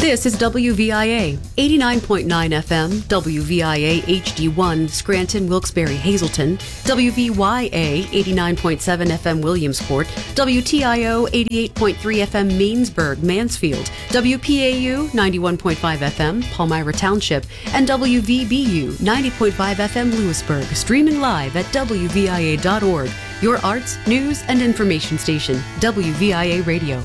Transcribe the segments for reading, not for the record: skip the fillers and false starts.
This is WVIA, 89.9 FM, WVIA HD1, Scranton, Wilkes-Barre, Hazleton, WVYA, 89.7 FM, Williamsport, WTIO, 88.3 FM, Mainsburg, Mansfield, WPAU, 91.5 FM, Palmyra Township, and WVBU, 90.5 FM, Lewisburg, streaming live at WVIA.org, your arts, news, and information station, WVIA Radio.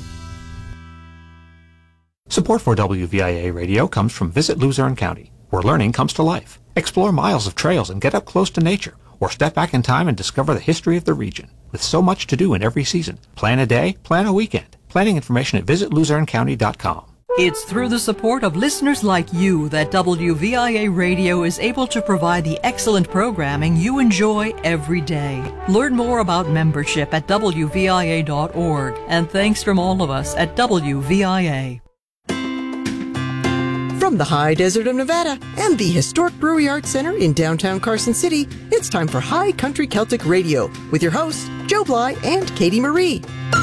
Support for WVIA Radio comes from Visit Luzerne County, where learning comes to life. Explore miles of trails and get up close to nature, or step back in time and discover the history of the region. With so much to do in every season, plan a day, plan a weekend. Planning information at visitluzernecounty.com. It's through the support of listeners like you that WVIA Radio is able to provide the excellent programming you enjoy every day. Learn more about membership at WVIA.org, and thanks from all of us at WVIA. From the high desert of Nevada and the historic Brewery Arts Center in downtown Carson City, it's time for High Country Celtic Radio with your hosts, Joe Bly and Katie Marie.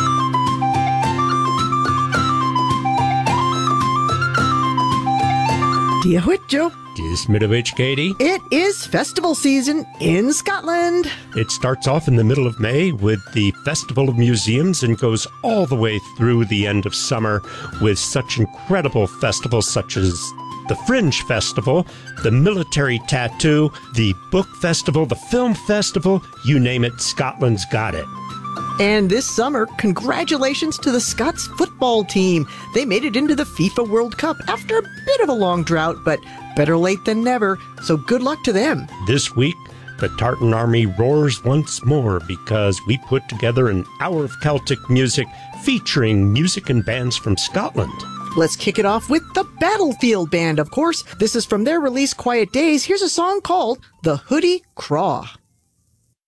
Dia Whit, Joe. Dismitovich, Katie. It is festival season in Scotland. It starts off in the middle of May with the Festival of Museums and goes all the way through the end of summer with such incredible festivals such as the Fringe Festival, the Military Tattoo, the Book Festival, the Film Festival, you name it, Scotland's got it. And this summer, congratulations to the Scots football team. They made it into the FIFA World Cup after a bit of a long drought, but better late than never, so good luck to them. This week, the Tartan Army roars once more because we put together an hour of Celtic music featuring music and bands from Scotland. Let's kick it off with the Battlefield Band, of course. This is from their release Quiet Days. Here's a song called The Hoodie Craw.